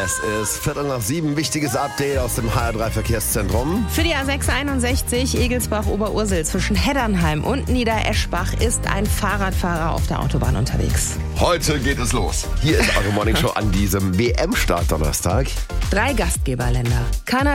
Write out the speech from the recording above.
Es ist 6:15, wichtiges Update aus dem HR3 Verkehrszentrum. Für die A661 Egelsbach-Oberursel zwischen Heddernheim und Niedereschbach ist ein Fahrradfahrer auf der Autobahn unterwegs. Heute geht es los. Hier ist eure Morningshow an diesem WM-Start-Donnerstag. 3 Gastgeberländer: Kanada,